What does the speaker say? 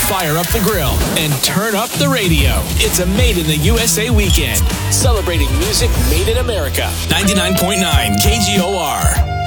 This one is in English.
fire up the grill, and turn up the radio. It's a Made in the USA weekend, celebrating music made in America. 99.9 KGOR.